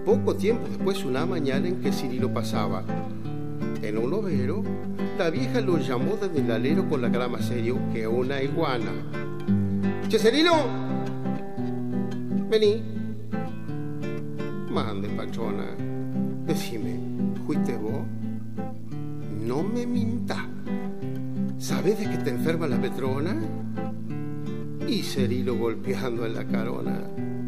Poco tiempo después, una mañana en que Cirilo pasaba en un overo, la vieja lo llamó desde el alero con la cara más serio que una iguana. ¡Che, Cirilo! Vení. Mande, patrona. Decime, ¿fuiste vos? No me minta. ¿Sabés de que te enferma la petrona? Y Cirilo golpeando en la carona.